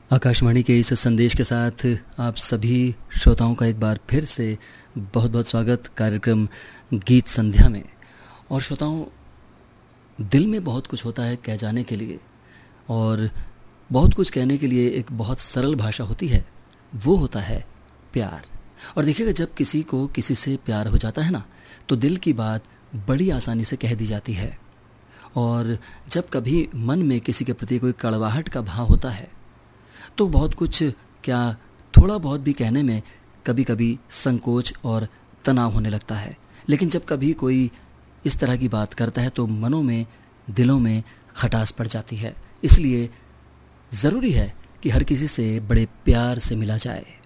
आकाशवाणी के इस संदेश के साथ आप सभी श्रोताओं का एक बार फिर से बहुत बहुत स्वागत कार्यक्रम गीत संध्या में। और श्रोताओं, दिल में बहुत कुछ होता है कह जाने के लिए, और बहुत कुछ कहने के लिए एक बहुत सरल भाषा होती है, वो होता है प्यार। और देखिएगा, जब किसी को किसी से प्यार हो जाता है ना, तो दिल की बात बड़ी आसानी से कह दी जाती है। और जब कभी मन में किसी के प्रति कोई कड़वाहट का भाव होता है तो बहुत कुछ क्या, थोड़ा बहुत भी कहने में कभी कभी संकोच और तनाव होने लगता है। लेकिन जब कभी कोई इस तरह की बात करता है तो मनों में, दिलों में खटास पड़ जाती है। इसलिए ज़रूरी है कि हर किसी से बड़े प्यार से मिला जाए।